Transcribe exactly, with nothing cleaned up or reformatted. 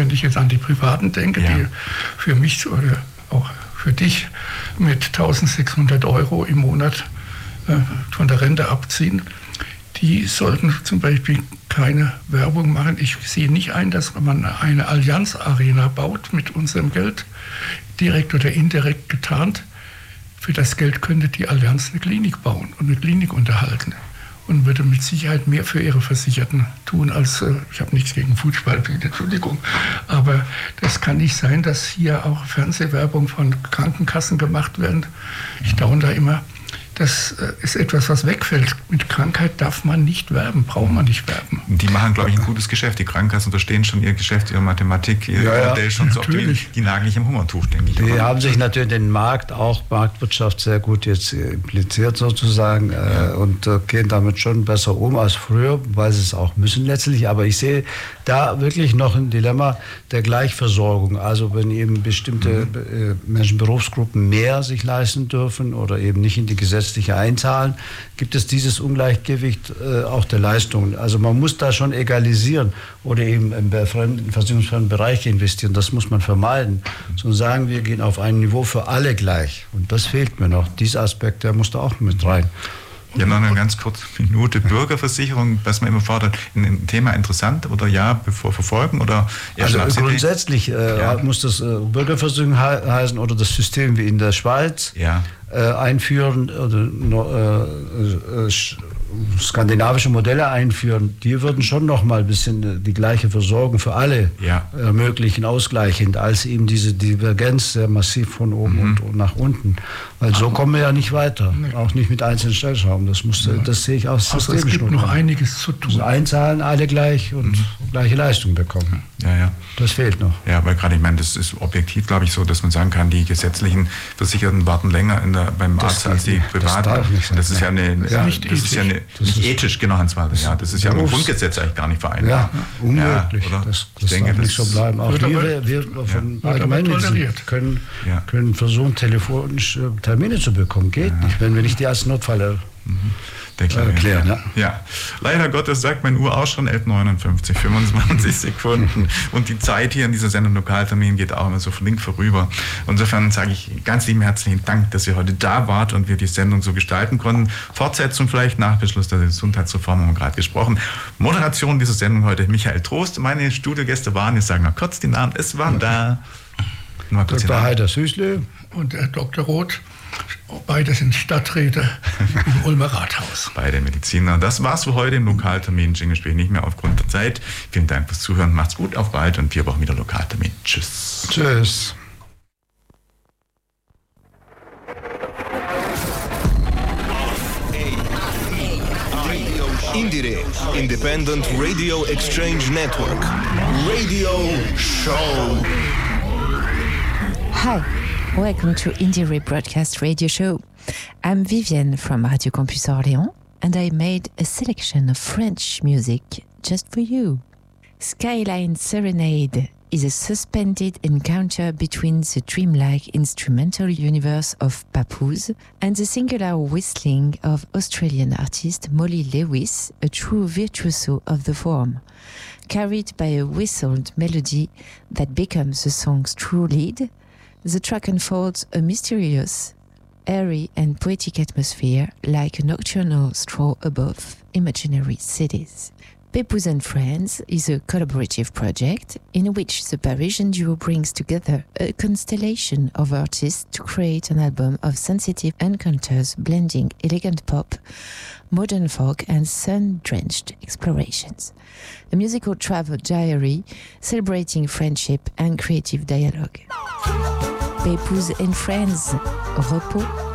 wenn ich jetzt an die Privaten denke, ja. die für mich oder auch für dich mit eintausendsechshundert Euro im Monat äh, von der Rente abziehen, die sollten zum Beispiel keine Werbung machen. Ich sehe nicht ein, dass man eine Allianz Arena baut mit unserem Geld, direkt oder indirekt getarnt. Für das Geld könnte die Allianz eine Klinik bauen und eine Klinik unterhalten und würde mit Sicherheit mehr für ihre Versicherten tun als, äh, ich habe nichts gegen Fußball, Entschuldigung, aber das kann nicht sein, dass hier auch Fernsehwerbung von Krankenkassen gemacht werden. Ich staune da immer. Das ist etwas, was wegfällt. Mit Krankheit darf man nicht werben, braucht man nicht werben. Die machen, glaube ich, ein gutes Geschäft. Die Krankenkassen verstehen schon ihr Geschäft, ihre Mathematik, ihr ja, Modell schon so. Die, die nagen nicht im Hungertuch, denke ich. Die aber. haben sich natürlich den Markt, auch Marktwirtschaft, sehr gut jetzt impliziert sozusagen ja. äh, und äh, gehen damit schon besser um als früher, weil sie es auch müssen letztlich. Aber ich sehe da wirklich noch ein Dilemma der Gleichversorgung. Also wenn eben bestimmte mhm. äh, Menschen, Berufsgruppen mehr sich leisten dürfen oder eben nicht in die Gesetze einzahlen, gibt es dieses Ungleichgewicht äh, auch der Leistungen. Also man muss da schon egalisieren oder eben im versicherungsfreien Bereich investieren. Das muss man vermeiden. So sagen wir, gehen auf ein Niveau für alle gleich. Und das fehlt mir noch. Dieser Aspekt, der muss da auch mit rein. Ja, noch eine ganz kurze Minute. Bürgerversicherung, was man immer fordert, ein Thema interessant oder ja, bevor verfolgen oder eher also grundsätzlich äh, ja. muss das äh, Bürgerversicherung he- heißen oder das System wie in der Schweiz ja. äh, einführen oder äh, äh, skandinavische Modelle einführen. Die würden schon noch mal ein bisschen die gleiche Versorgung für alle ja. ermöglichen, ausgleichend, als eben diese Divergenz sehr massiv von oben mhm. und, und nach unten. Weil so kommen wir ja nicht weiter, nee. auch nicht mit einzelnen Stellschrauben. Das, muss, ja. das sehe ich auch systemisch. Also es gibt noch einiges zu tun. Also einzahlen, alle gleich und mhm. gleiche Leistung bekommen. Ja, ja. Das fehlt noch. Ja, weil gerade, ich meine, das ist objektiv, glaube ich, so, dass man sagen kann, die gesetzlichen Versicherten warten länger in der, beim das Arzt als die privaten. Das darf nicht sein. Das ist ja eine, ja, nicht das ist ja eine, das nicht ist ethisch, genau, Hans-Walter. Ja, das ist ja im Grundgesetz eigentlich gar nicht vereinbar. Ja, unmöglich. Ja, oder? Das, das denke, darf nicht so bleiben. Auch wir, wir von ja. Allgemeinmedizin können, ja. können versuchen, telefonisch Termine zu bekommen. Geht ja. nicht, wenn wir nicht die als Notfälle mhm. erklären. Ja. ja, leider Gottes sagt mein Uhr auch schon elf Uhr neunundfünfzig, fünfundzwanzig Sekunden. Und die Zeit hier in dieser Sendung Lokaltermin geht auch immer so flink vorüber. Insofern sage ich ganz lieben herzlichen Dank, dass ihr heute da wart und wir die Sendung so gestalten konnten. Fortsetzung vielleicht nach Beschluss der Gesundheitsreform, haben wir gerade gesprochen. Moderation dieser Sendung heute Michael Trost. Meine Studiogäste waren, jetzt sagen wir kurz die Namen, es waren da Doktor Heider Süßle und der Doktor Roth. Beide sind Stadträte im Ulmer Rathaus. Beide Mediziner. Das war's für heute im Lokaltermin. Jingle spiele ich nicht mehr aufgrund der Zeit. Vielen Dank fürs Zuhören. Macht's gut, auf bald und vier Wochen wieder Lokaltermin. Tschüss. Tschüss. Indire, Independent Radio Exchange Network. Radio Show. Hi. Welcome to Indire Broadcast Radio Show. I'm Vivienne from Radio Campus Orléans, and I made a selection of French music just for you. Skyline Serenade is a suspended encounter between the dreamlike instrumental universe of Papoose and the singular whistling of Australian artist Molly Lewis, a true virtuoso of the form. Carried by a whistled melody that becomes the song's true lead, the track unfolds a mysterious, airy and poetic atmosphere like a nocturnal stroll above imaginary cities. Papoose and Friends is a collaborative project in which the Parisian duo brings together a constellation of artists to create an album of sensitive encounters blending elegant pop, modern folk and sun-drenched explorations. A musical travel diary celebrating friendship and creative dialogue. Papoose and Friends, repos,